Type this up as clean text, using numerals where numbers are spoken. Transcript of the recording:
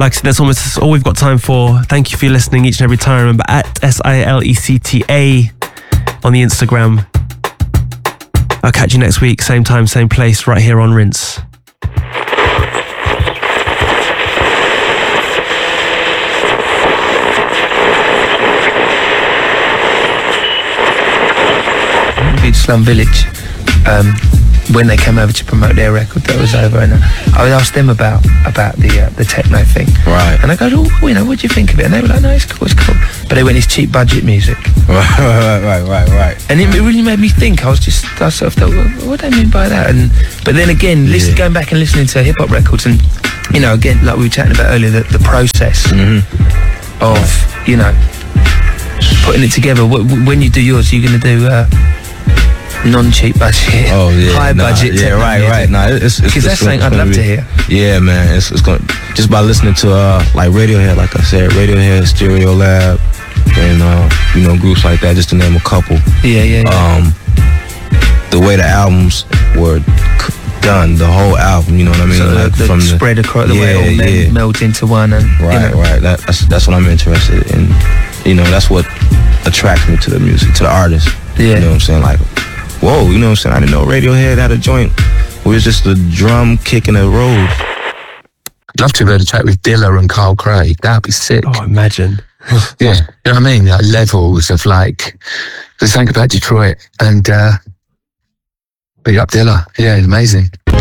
Like I said, that's almost all we've got time for. Thank you for listening each and every time. Remember, at SILECTA on the Instagram. I'll catch you next week, same time, same place, right here on Rinse. Slum Village, when they came over to promote their record that was over, and I would ask them about the techno thing, right? And I go, oh, you know, what do you think of it? And they were like, no, it's cool, but they went, it's cheap budget music. Right. And it really made me think. I sort of thought, well, what do they mean by that? But then again, going back and listening to hip hop records, and you know, again, like we were chatting about earlier, the process of, you know, putting it together. When you do yours, you're going to do non-cheap budget, high budget. Yeah, right. No, because that's something I'd love to hear. Yeah, man, it's going just by listening to like Radiohead, like I said, Radiohead, Stereolab, and you know, groups like that, just to name a couple. Yeah. The way the albums were done, the whole album, you know what I mean? So like the from spread across the way it all melds into one, and right. That's what I'm interested in. You know, that's what attracts me to the music, to the artist. Yeah. You know what I'm saying? Like, whoa, you know what I'm saying? I didn't know Radiohead had a joint where it's just the drum kicking the road. I'd love to be able to chat with Dilla and Carl Craig. That'd be sick. Oh, imagine. Yeah, you know what I mean? Like levels of like, the thing about Detroit and beat up Dilla. Yeah, amazing.